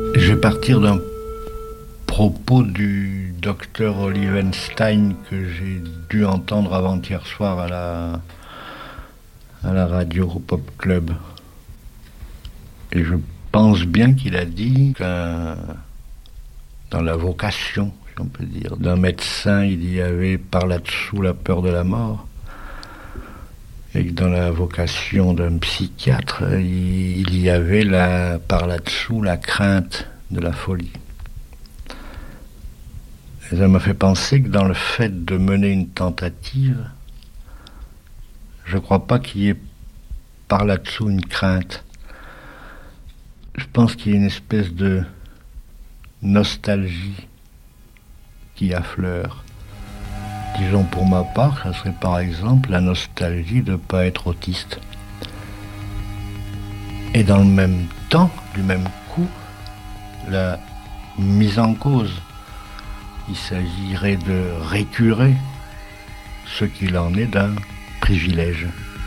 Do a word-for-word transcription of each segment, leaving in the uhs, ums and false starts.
Je vais partir d'un propos du docteur Olivenstein que j'ai dû entendre avant-hier soir à la, à la radio au Pop Club. Et je pense bien qu'il a dit que dans la vocation, si on peut dire, d'un médecin, il y avait par là-dessous la peur de la mort. Et que dans la vocation d'un psychiatre, il y avait la, par là-dessous la crainte de la folie. Et ça m'a fait penser que dans le fait de mener une tentative, je ne crois pas qu'il y ait par là-dessous une crainte. Je pense qu'il y a une espèce de nostalgie qui affleure. Disons pour ma part, ça serait par exemple la nostalgie de ne pas être autiste. Et dans le même temps, du même coup, la mise en cause. Il s'agirait de récurer ce qu'il en est d'un privilège.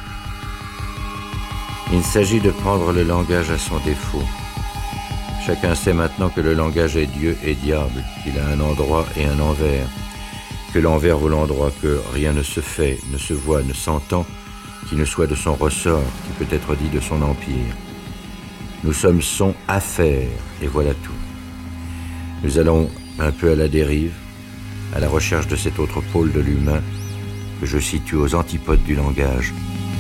Il s'agit de prendre le langage à son défaut. Chacun sait maintenant que le langage est Dieu et diable, qu'il a un endroit et un envers, que l'envers ou l'endroit, que rien ne se fait, ne se voit, ne s'entend, qui ne soit de son ressort, qui peut être dit de son empire. Nous sommes son affaire, et voilà tout. Nous allons un peu à la dérive, à la recherche de cet autre pôle de l'humain que je situe aux antipodes du langage.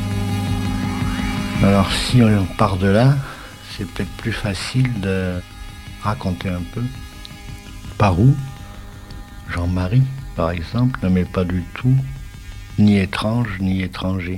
Alors si on part de là, c'est peut-être plus facile de raconter un peu par où Jean-Marie, par exemple, ne m'est pas du tout ni étrange ni étranger.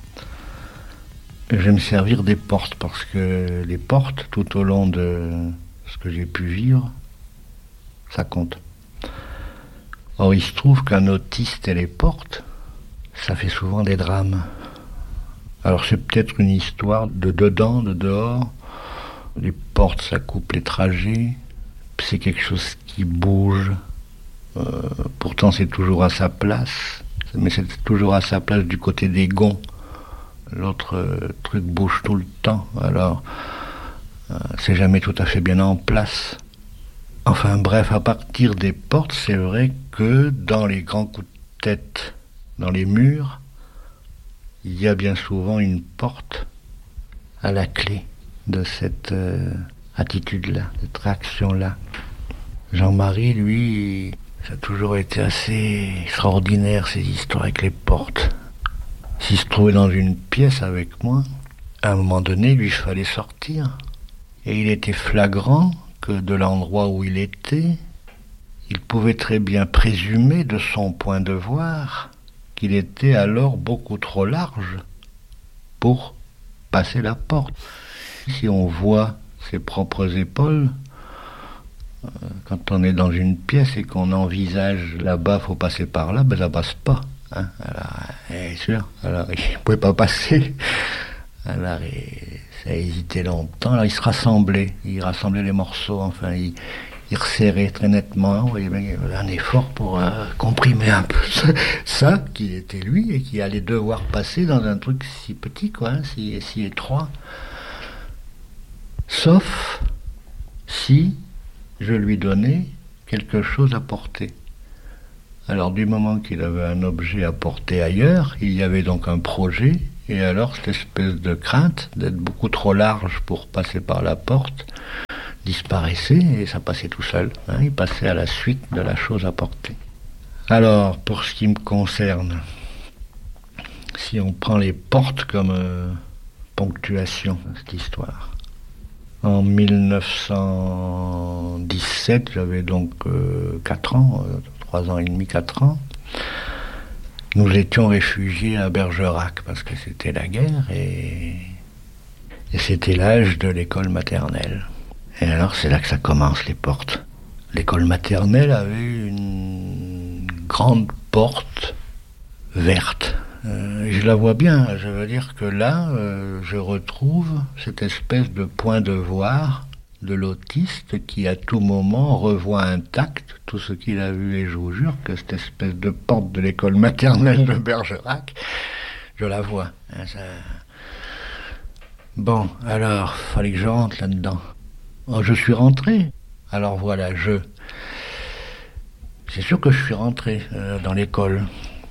Je vais me servir des portes parce que les portes, tout au long de ce que j'ai pu vivre, ça compte. Or, il se trouve qu'un autiste et les portes, ça fait souvent des drames. Alors, c'est peut-être une histoire de dedans, de dehors. Les portes, ça coupe les trajets. C'est quelque chose qui bouge. Euh, pourtant, c'est toujours à sa place. Mais c'est toujours à sa place du côté des gonds. L'autre euh, truc bouge tout le temps. Alors, euh, c'est jamais tout à fait bien en place. Enfin bref, à partir des portes, c'est vrai que dans les grands coups de tête, dans les murs, il y a bien souvent une porte à la clé de cette euh, attitude-là, de cette réaction-là. Jean-Marie, lui, ça a toujours été assez extraordinaire, ces histoires avec les portes. S'il se trouvait dans une pièce avec moi, à un moment donné, lui, il fallait sortir. Et il était flagrant que de l'endroit où il était, il pouvait très bien présumer de son point de voir qu'il était alors beaucoup trop large pour passer la porte. Si on voit ses propres épaules, euh, quand on est dans une pièce et qu'on envisage là-bas, faut passer par là, ben ça passe pas. Hein. Alors, c'est sûr, alors il ne pouvait pas passer. Alors, il, ça a hésité longtemps. Alors, il se rassemblait. Il rassemblait les morceaux. Enfin, il, il resserrait très nettement. Il y avait un effort pour euh, comprimer un peu ça, ça, qui était lui et qui allait devoir passer dans un truc si petit, quoi, hein, si, si étroit. Sauf si je lui donnais quelque chose à porter. Alors, du moment qu'il avait un objet à porter ailleurs, il y avait donc un projet. Et alors, cette espèce de crainte d'être beaucoup trop large pour passer par la porte disparaissait et ça passait tout seul. Hein, il passait à la suite de la chose à porter. Alors, pour ce qui me concerne, si on prend les portes comme euh, ponctuation de cette histoire, en dix-neuf cent dix-sept, j'avais donc euh, quatre ans, euh, trois ans et demi, quatre ans. Nous étions réfugiés à Bergerac parce que c'était la guerre et, et c'était l'âge de l'école maternelle. Et alors c'est là que ça commence, les portes. L'école maternelle avait une grande porte verte. Euh, je la vois bien, je veux dire que là, euh, je retrouve cette espèce de point de voir de l'autiste qui à tout moment revoit intact tout ce qu'il a vu, et je vous jure que cette espèce de porte de l'école maternelle de Bergerac, je la vois. Hein, ça... Bon, alors, fallait que je rentre là-dedans. Oh, je suis rentré. Alors voilà, je... C'est sûr que je suis rentré euh, dans l'école.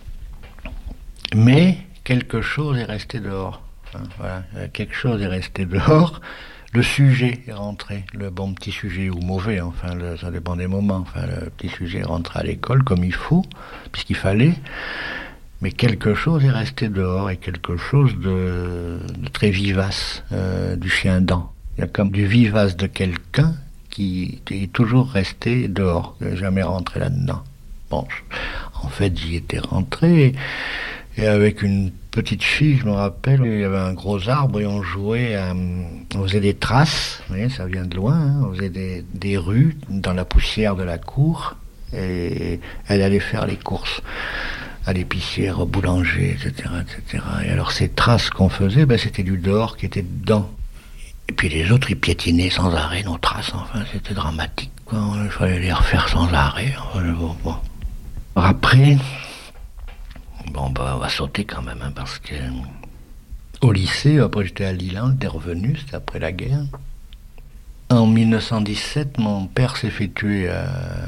Mais quelque chose est resté dehors. Hein, voilà, quelque chose est resté dehors. Le sujet est rentré, le bon petit sujet, ou mauvais, enfin, le, ça dépend des moments. Enfin, le petit sujet est rentré à l'école comme il faut, puisqu'il fallait. Mais quelque chose est resté dehors, et quelque chose de, de très vivace, euh, du chien dent. Il y a comme du vivace de quelqu'un qui est toujours resté dehors, qui n'est jamais rentré là-dedans. Bon, en fait, j'y étais rentré, et, et avec une petite fille, je me rappelle, il y avait un gros arbre et on jouait, à, on faisait des traces, vous voyez, ça vient de loin, hein, on faisait des, des rues dans la poussière de la cour, et elle allait faire les courses à l'épicière, au boulanger, et cetera, et cetera. Et alors ces traces qu'on faisait, ben, c'était du dehors qui était dedans. Et puis les autres, ils piétinaient sans arrêt nos traces, enfin, c'était dramatique, quoi. Il fallait les refaire sans arrêt. Enfin, bon, bon. Après, bon, bah, on va sauter quand même, hein, parce que au lycée, après j'étais à Lille, j'étais revenu, c'était après la guerre. En mille neuf cent dix-sept, mon père s'est fait tuer. Euh...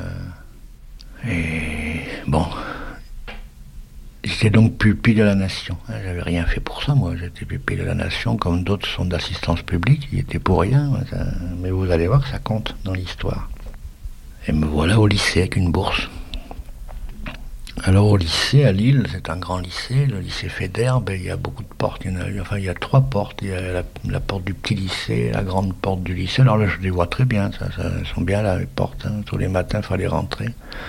Et bon, j'étais donc pupille de la nation. J'avais rien fait pour ça, moi. J'étais pupille de la nation, comme d'autres sont d'assistance publique. Ils étaient pour rien. Mais vous allez voir que ça compte dans l'histoire. Et me voilà au lycée avec une bourse. Alors au lycée, à Lille, c'est un grand lycée, le lycée Faidherbe, il y a beaucoup de portes. Il y en a, enfin, il y a trois portes. Il y a la, la porte du petit lycée, la grande porte du lycée. Alors là, je les vois très bien. Ça, ça, elles sont bien là, les portes. Hein. Tous les matins, il fallait rentrer.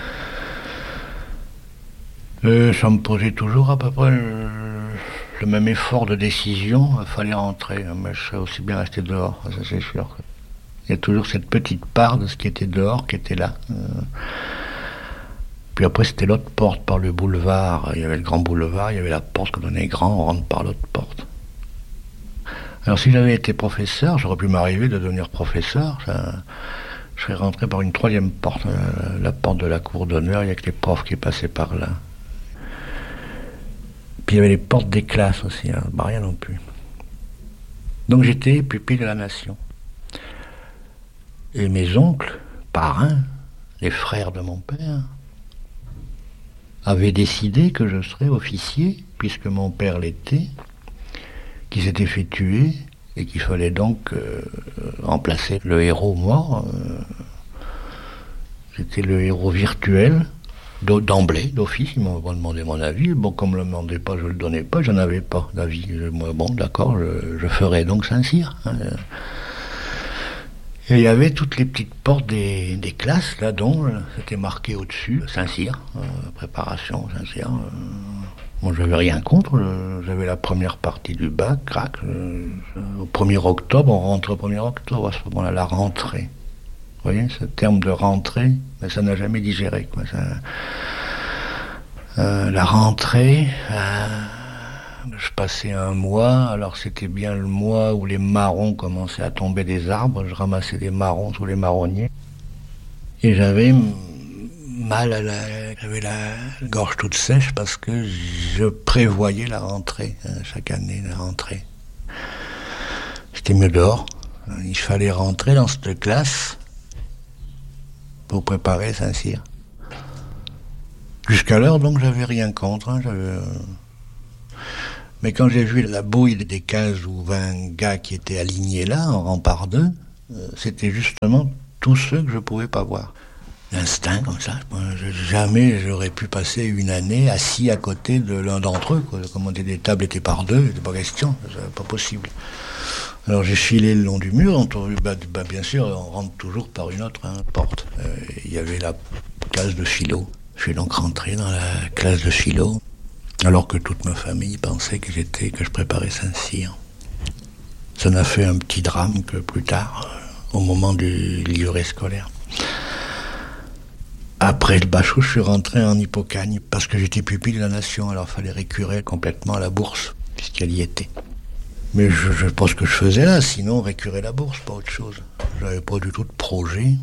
Euh, ça me posait toujours à peu près le, le même effort de décision. Il fallait rentrer, mais je serais aussi bien resté dehors, ça c'est sûr. Il y a toujours cette petite part de ce qui était dehors qui était là. Euh, puis après c'était l'autre porte par le boulevard. Il y avait le grand boulevard, il y avait la porte quand on est grand, on rentre par l'autre porte. Alors si j'avais été professeur, j'aurais pu m'arriver de devenir professeur. Ça, je serais rentré par une troisième porte, euh, la porte de la cour d'honneur. Il y a que les profs qui passaient par là. Puis il y avait les portes des classes aussi, hein, bah rien non plus. Donc j'étais pupille de la nation. Et mes oncles, parrains, les frères de mon père, avaient décidé que je serais officier, puisque mon père l'était, qui s'était fait tuer, et qu'il fallait donc euh, remplacer le héros mort. Euh, c'était le héros virtuel. D'emblée, d'office, ils m'ont demandé mon avis. Bon, comme je ne le demandais pas, je ne le donnais pas, je n'avais pas d'avis. Moi, bon, d'accord, je, je ferai donc Saint-Cyr. Hein. Et il y avait toutes les petites portes des, des classes, là, dont c'était marqué au-dessus, Saint-Cyr, euh, préparation, Saint-Cyr. Euh, bon, j'avais rien contre, euh, j'avais la première partie du bac, crac. Euh, au premier octobre, on rentre au premier octobre, à ce moment-là, la rentrée. Vous voyez, ce terme de rentrée, ben, ça n'a jamais digéré, quoi. Ça, euh, la rentrée, euh, je passais un mois, alors c'était bien le mois où les marrons commençaient à tomber des arbres, je ramassais des marrons sous les marronniers, et j'avais mal à la, j'avais la gorge toute sèche parce que je prévoyais la rentrée, hein, chaque année, la rentrée. C'était mieux dehors, il fallait rentrer dans cette classe pour préparer Saint-Cyr. Jusqu'à l'heure, donc, j'avais rien contre. Hein, j'avais, euh... Mais quand j'ai vu la bouille des quinze ou vingt gars qui étaient alignés là, en rang par deux, euh, c'était justement tous ceux que je pouvais pas voir. L'instinct, comme ça. Moi, je, jamais j'aurais pu passer une année assis à côté de l'un d'entre eux. Quoi. Comme on dit, des tables étaient par deux, c'était pas question, c'était pas possible. Alors j'ai filé le long du mur, on trouve, bah, bah, bien sûr, on rentre toujours par une autre hein, porte. Il euh, y avait la classe de philo. Je suis donc rentré dans la classe de philo, alors que toute ma famille pensait que j'étais, que je préparais Saint-Cyr. Ça n'a fait un petit drame que plus tard, euh, au moment du livret scolaire. Après le bachot, je suis rentré en Hippocagne, parce que j'étais pupille de la nation, alors il fallait récurer complètement la bourse, puisqu'elle y était. Mais je, je pense ce que je faisais là, sinon récurer la bourse, pas autre chose. J'avais pas du tout de projet.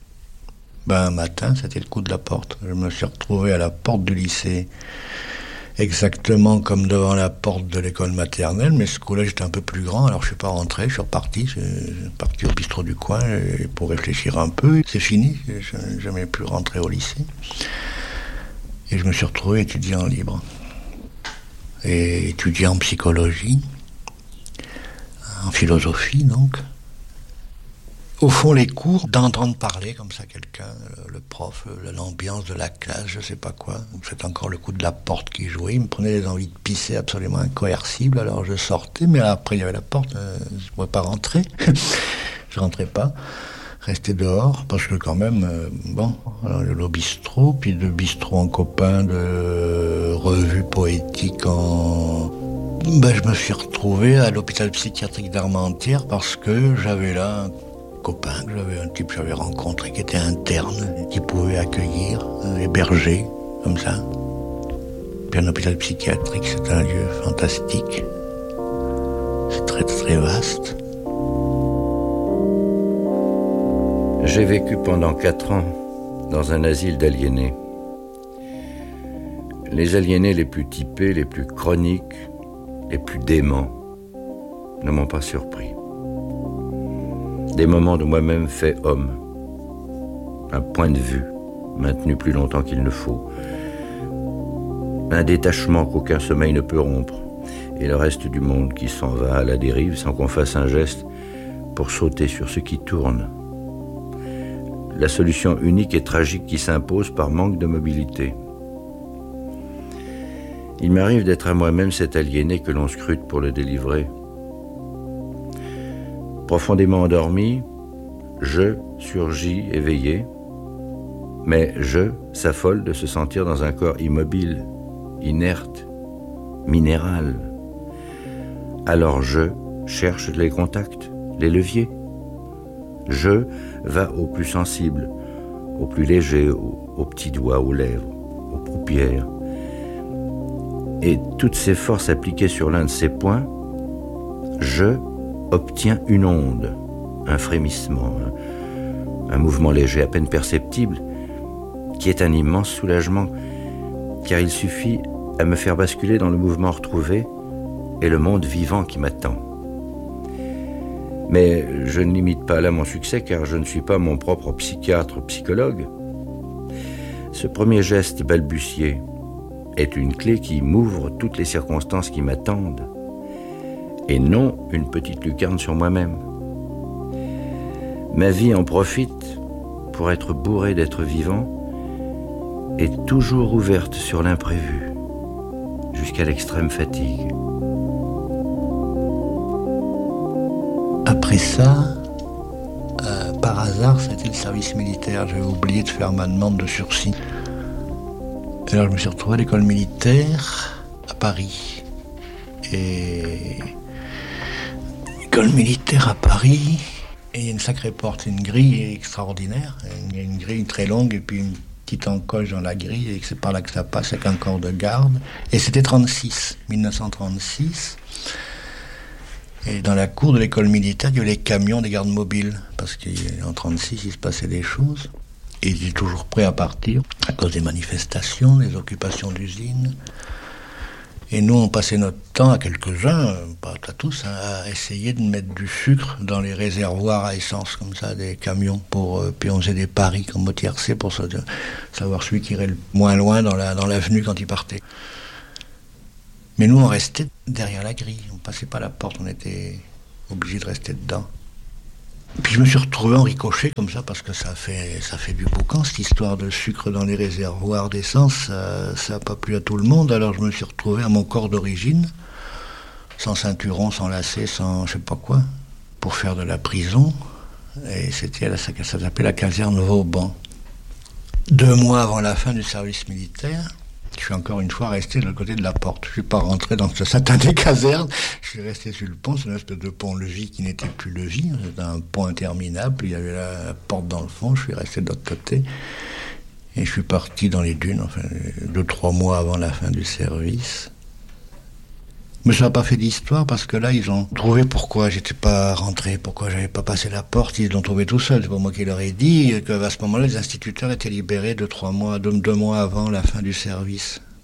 Ben un matin, c'était le coup de la porte. Je me suis retrouvé à la porte du lycée exactement comme devant la porte de l'école maternelle, mais ce coup-là j'étais un peu plus grand, alors je suis pas rentré, je suis reparti, je suis parti au bistrot du coin pour réfléchir un peu. C'est fini, je n'ai jamais pu rentrer au lycée. Et je me suis retrouvé étudiant libre. Et étudiant en psychologie, en philosophie donc. Au fond, les cours, d'entendre parler comme ça quelqu'un, le prof, l'ambiance de la classe, je sais pas quoi. C'est encore le coup de la porte qui jouait. Il me prenait des envies de pisser absolument incoercibles. Alors je sortais, mais après il y avait la porte, euh, je ne pouvais pas rentrer. Je rentrais pas. Restais dehors, parce que quand même, euh, bon, alors le bistrot, puis de bistrot en copain, de revue poétique en... Ben, je me suis retrouvé à l'hôpital psychiatrique d'Armentières parce que j'avais là un copain, j'avais un type que j'avais rencontré qui était interne, qui pouvait accueillir, euh, héberger, comme ça. Puis un hôpital psychiatrique, c'est un lieu fantastique. C'est très très vaste. J'ai vécu pendant quatre ans dans un asile d'aliénés. Les aliénés les plus typés, les plus chroniques, les plus déments ne m'ont pas surpris. Des moments de moi-même fait homme. Un point de vue maintenu plus longtemps qu'il ne faut. Un détachement qu'aucun sommeil ne peut rompre. Et le reste du monde qui s'en va à la dérive sans qu'on fasse un geste pour sauter sur ce qui tourne. La solution unique et tragique qui s'impose par manque de mobilité. Il m'arrive d'être à moi-même cet aliéné que l'on scrute pour le délivrer. Profondément endormi, je surgis éveillé, mais je s'affole de se sentir dans un corps immobile, inerte, minéral. Alors je cherche les contacts, les leviers. Je va au plus sensible, au plus léger, aux, aux petits doigts, aux lèvres, aux paupières. Et toutes ces forces appliquées sur l'un de ces points, je obtiens une onde, un frémissement, un, un mouvement léger, à peine perceptible, qui est un immense soulagement, car il suffit à me faire basculer dans le mouvement retrouvé et le monde vivant qui m'attend. Mais je ne limite pas là mon succès, car je ne suis pas mon propre psychiatre ou psychologue. Ce premier geste balbutié est une clé qui m'ouvre toutes les circonstances qui m'attendent, et non une petite lucarne sur moi-même. Ma vie en profite pour être bourrée d'être vivant et toujours ouverte sur l'imprévu, jusqu'à l'extrême fatigue. Après ça, euh, par hasard, c'était le service militaire. J'avais oublié de faire ma demande de sursis. Alors je me suis retrouvé à l'école militaire à Paris. Et l'école militaire à Paris, et il y a une sacrée porte, une grille extraordinaire. Il y a une grille très longue et puis une petite encoche dans la grille, et c'est par là que ça passe avec un corps de garde. Et c'était trente-six, dix-neuf cent trente-six. Et dans la cour de l'école militaire, il y avait les camions des gardes mobiles, parce qu'en trente-six, il se passait des choses. Et ils étaient toujours prêts à partir, à cause des manifestations, des occupations d'usines. Et nous, on passait notre temps, à quelques-uns, pas à tous, hein, à essayer de mettre du sucre dans les réservoirs à essence, comme ça, des camions, pour, euh, puis on faisait des paris comme au tiercé pour ça, de, savoir celui qui irait le moins loin dans, la, dans l'avenue quand il partait. Mais nous, on restait derrière la grille, on passait pas la porte, on était obligés de rester dedans. Puis je me suis retrouvé en ricochet comme ça, parce que ça fait, ça fait du boucan, cette histoire de sucre dans les réservoirs d'essence, ça n'a pas plu à tout le monde, alors je me suis retrouvé à mon corps d'origine, sans ceinturon, sans lacet, sans je sais pas quoi, pour faire de la prison, et c'était, ça, ça s'appelait la caserne Vauban. Deux mois avant la fin du service militaire, je suis encore une fois resté de l'autre côté de la porte. Je ne suis pas rentré dans ce satanée caserne. Je suis resté sur le pont. C'est une espèce de pont-levis qui n'était plus levis. C'était un pont interminable. Il y avait la, la porte dans le fond. Je suis resté de l'autre côté. Et je suis parti dans les dunes, enfin, deux, trois mois avant la fin du service. Mais ça n'a pas fait d'histoire, parce que là, ils ont trouvé pourquoi j'étais pas rentré, pourquoi j'avais pas passé la porte. Ils l'ont trouvé tout seul. C'est pas moi qui leur ai dit qu'à ce moment-là, les instituteurs étaient libérés deux, trois mois, deux, deux mois avant la fin du service.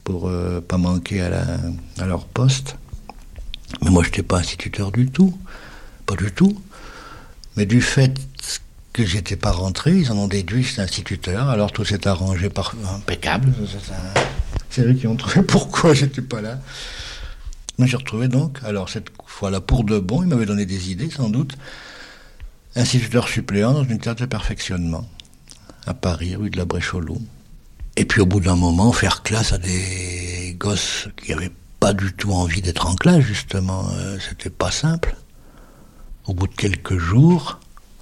pour euh, pas manquer à, la, à leur poste. Mais moi, je n'étais pas instituteur du tout, pas du tout. Mais du fait que j'étais pas rentré, ils en ont déduit que j'étais instituteur, alors tout s'est arrangé par impeccable. C'est eux qui ont trouvé pourquoi j'étais pas là. Mais j'ai retrouvé donc, alors cette fois-là pour de bon, ils m'avaient donné des idées sans doute, instituteur suppléant dans une classe de perfectionnement, à Paris, rue de la Brèche-aux-Loups. Et puis au bout d'un moment, faire classe à des gosses qui n'avaient pas du tout envie d'être en classe, justement, euh, c'était pas simple. Au bout de quelques jours,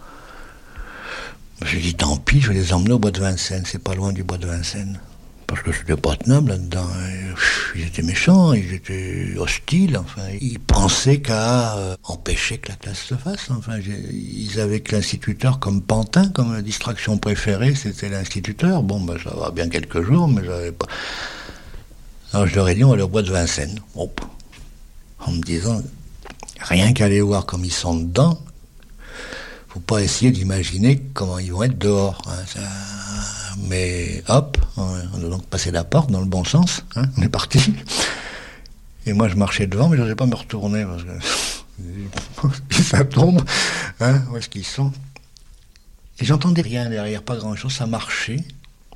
j'ai dit tant pis, je vais les emmener au bois de Vincennes, c'est pas loin du bois de Vincennes. Parce que c'était pas tenable là-dedans. Ils étaient méchants, ils étaient hostiles, enfin, ils pensaient qu'à euh, empêcher que la classe se fasse. Enfin, ils avaient que l'instituteur comme pantin, comme distraction préférée, c'était l'instituteur. Bon, ben, ça va bien quelques jours, mais j'avais pas. Alors je leur ai dit, on va aller au bois de Vincennes. Hop. En me disant, rien qu'à aller voir comme ils sont dedans, faut pas essayer d'imaginer comment ils vont être dehors. Hein, ça... Mais hop, on a donc passé la porte dans le bon sens, hein, on est parti. Et moi je marchais devant, mais je n'osais pas me retourner parce que ça tombe, hein, où est-ce qu'ils sont? Et j'entendais rien derrière, pas grand-chose, ça marchait.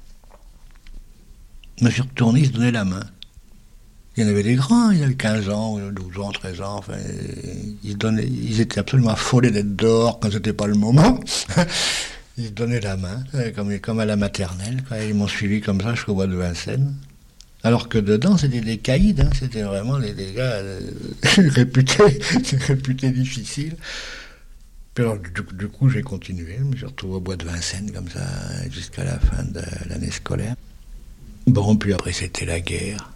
Je me suis retourné, ils se donnaient la main. Il y en avait des grands, ils avaient quinze ans, douze ans, treize ans, enfin, ils, se donnaient, ils étaient absolument affolés d'être dehors quand c'était pas le moment. Ils se donnaient la main, comme, comme à la maternelle, quoi. Ils m'ont suivi comme ça jusqu'au bois de Vincennes. Alors que dedans, c'était des caïds, hein. C'était vraiment des, des gars euh, réputés, réputés difficiles. Puis alors, du, du coup, j'ai continué, je me suis retrouvé au bois de Vincennes, comme ça, jusqu'à la fin de l'année scolaire. Bon, puis après, c'était la guerre.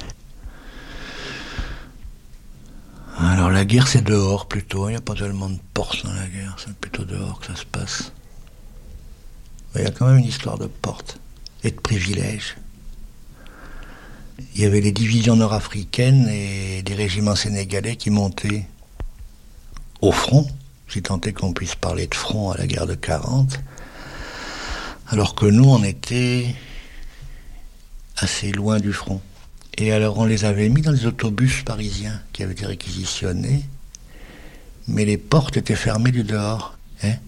Alors, la guerre, c'est dehors, plutôt. Il n'y a pas tellement de portes dans la guerre, c'est plutôt dehors que ça se passe. Il y a quand même une histoire de porte et de privilèges. Il y avait les divisions nord-africaines et des régiments sénégalais qui montaient au front, si tant est qu'on puisse parler de front à la guerre de quarante, alors que nous, on était assez loin du front. Et alors, on les avait mis dans les autobus parisiens qui avaient été réquisitionnés, mais les portes étaient fermées du dehors, hein.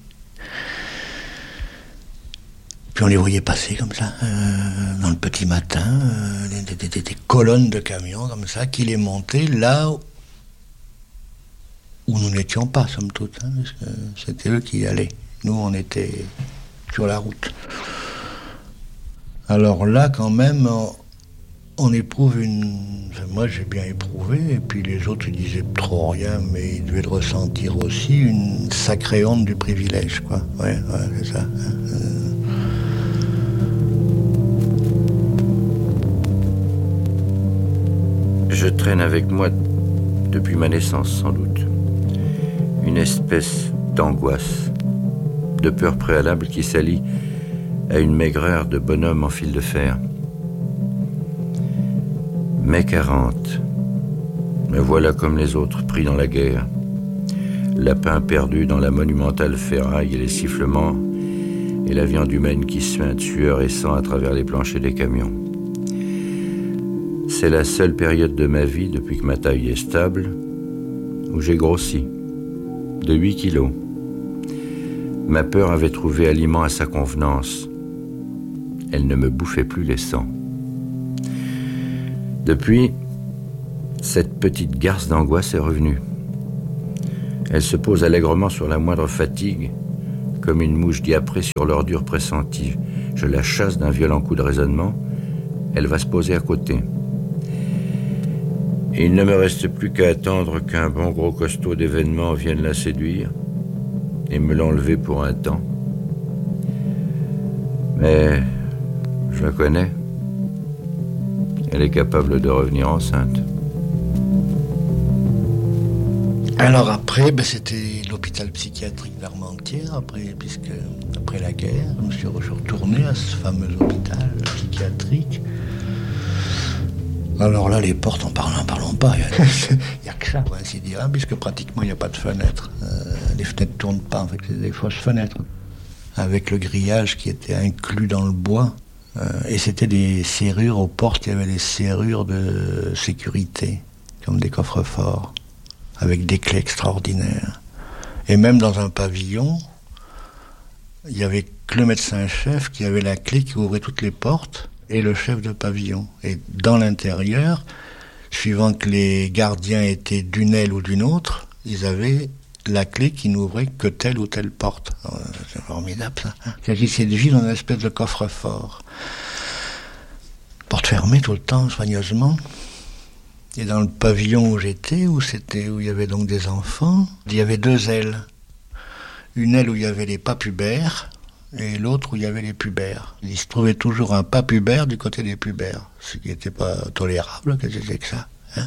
Puis on les voyait passer comme ça, euh, dans le petit matin, euh, des, des, des, des colonnes de camions comme ça, qui les montaient là où, où nous n'étions pas, somme toute, hein, parce que c'était eux qui y allaient. Nous, on était sur la route. Alors là, quand même, on, on éprouve une... Enfin, moi, j'ai bien éprouvé, et puis les autres, ils disaient trop rien, mais ils devaient le ressentir aussi, une sacrée honte du privilège, quoi. Ouais, ouais, c'est ça. Euh, Je traîne avec moi, depuis ma naissance sans doute, une espèce d'angoisse, de peur préalable qui s'allie à une maigreur de bonhomme en fil de fer. mai quarante, me voilà comme les autres pris dans la guerre, lapin perdu dans la monumentale ferraille et les sifflements, et la viande humaine qui suinte sueur et sang à travers les planchers des camions. C'est la seule période de ma vie, depuis que ma taille est stable, où j'ai grossi, de huit kilos. Ma peur avait trouvé aliment à sa convenance. Elle ne me bouffait plus les sangs. Depuis, cette petite garce d'angoisse est revenue. Elle se pose allègrement sur la moindre fatigue, comme une mouche diaprée sur l'ordure pressentie. Je la chasse d'un violent coup de raisonnement, elle va se poser à côté. Il ne me reste plus qu'à attendre qu'un bon gros costaud d'événements vienne la séduire et me l'enlever pour un temps. Mais je la connais. Elle est capable de revenir enceinte. Alors après, ben c'était l'hôpital psychiatrique d'Armentières, après, puisque après la guerre, je me suis retourné à ce fameux hôpital psychiatrique. Alors là, les portes, en parlant, parlons pas. Il n'y a que ça, pour ainsi dire, hein, puisque pratiquement il n'y a pas de fenêtres. Euh, les fenêtres ne tournent pas, en fait, c'est des fausses fenêtres. Avec le grillage qui était inclus dans le bois, Euh, et c'était des serrures aux portes, il y avait des serrures de sécurité, comme des coffres-forts, avec des clés extraordinaires. Et même dans un pavillon, il y avait que le médecin-chef qui avait la clé qui ouvrait toutes les portes, et le chef de pavillon. Et dans l'intérieur, suivant que les gardiens étaient d'une aile ou d'une autre, ils avaient la clé qui n'ouvrait que telle ou telle porte. Alors, c'est formidable, ça. Hein. Il s'agissait de vivre dans une espèce de coffre-fort. Porte fermée tout le temps, soigneusement. Et dans le pavillon où j'étais, où c'était, où il y avait donc des enfants, il y avait deux ailes. Une aile où il y avait les pas pubères, et l'autre où il y avait les pubères. Il se trouvait toujours un pas pubère du côté des pubères, ce qui n'était pas tolérable, que c'était que ça. Hein.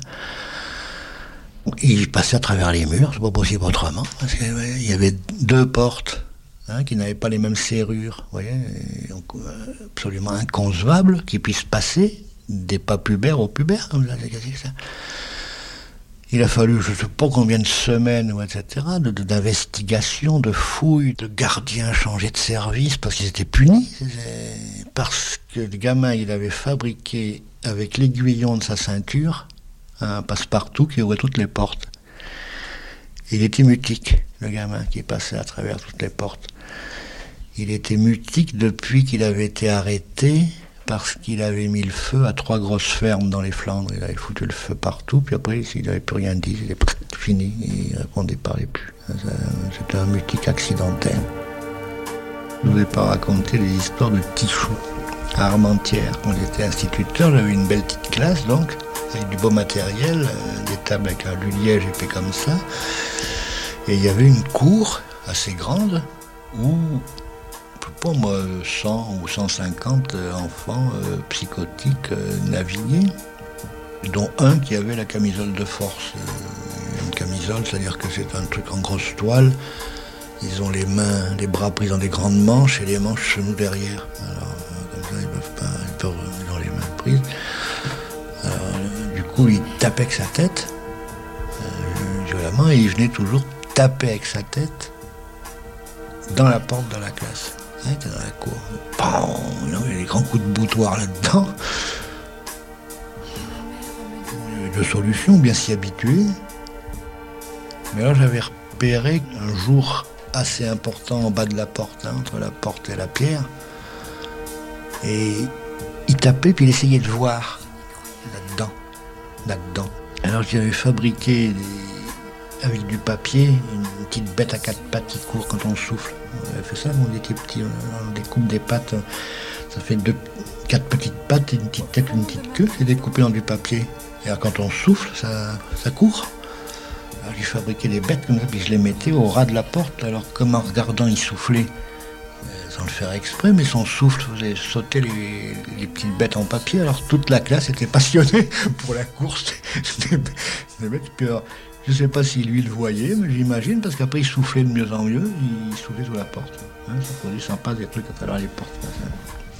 Il passait à travers les murs, c'est pas possible autrement, parce qu'il ouais, y avait deux portes hein, qui n'avaient pas les mêmes serrures, vous voyez, donc, euh, absolument inconcevable qu'ils puissent passer des pas pubères aux pubères, comme ça, c'est ça. Il a fallu, je ne sais pas combien de semaines, et cetera, de, de, d'investigation, de fouilles, de gardiens changés de service, parce qu'ils étaient punis, parce que le gamin, il avait fabriqué, avec l'aiguillon de sa ceinture, un passe-partout qui ouvrait toutes les portes. Il était mutique, le gamin qui passait à travers toutes les portes. Il était mutique depuis qu'il avait été arrêté parce qu'il avait mis le feu à trois grosses fermes dans les Flandres. Il avait foutu le feu partout, puis après, il n'avait plus rien dit, il était fini, il ne répondait pas, parlait plus. C'était un mutique accidentel. Je ne vous ai pas raconté les histoires de Tichou, à Armentières. Quand j'étais instituteur, j'avais une belle petite classe, donc, avec du beau matériel, euh, des tables avec un liège épais comme ça. Et il y avait une cour assez grande où, je sais pas moi, cent ou cent cinquante enfants euh, psychotiques euh, naviguaient, dont un qui avait la camisole de force. Euh, une camisole, c'est-à-dire que c'est un truc en grosse toile. Ils ont les mains, les bras pris dans des grandes manches et les manches chez nous derrière. Alors, euh, comme ça, ils peuvent pas, ils, peuvent, ils ont les mains prises. Alors, du coup, il tapait avec sa tête, euh, violemment, et il venait toujours taper avec sa tête dans la porte de la classe. Il était dans la cour. Bam, il y avait des grands coups de boutoir là-dedans. Il y avait deux solutions, bien s'y habituer. Mais là, j'avais repéré un jour assez important en bas de la porte, hein, entre la porte et la pierre. Et il tapait, puis il essayait de voir là-dedans, là-dedans. Alors j'avais fabriqué des... avec du papier une petite bête à quatre pattes qui court quand on souffle. On avait fait ça quand on était petit, on découpe des pattes, ça fait deux, quatre petites pattes, une petite tête, une petite queue, c'est découpé dans du papier. Et alors quand on souffle, ça, ça court. Alors j'ai fabriqué des bêtes comme ça, puis je les mettais au ras de la porte. Alors comme en regardant, il soufflait, sans le faire exprès, mais son souffle faisait sauter les, les petites bêtes en papier. Alors toute la classe était passionnée pour la course. C'était des bêtes. Puis alors, je ne sais pas si lui le voyait, mais j'imagine, parce qu'après il soufflait de mieux en mieux, il soufflait sous la porte. Hein, ça faisait sympa des trucs à travers les portes.